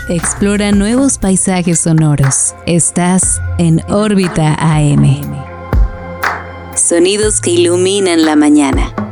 Explora nuevos paisajes sonoros. Estás en Órbita AM. Sonidos que iluminan la mañana.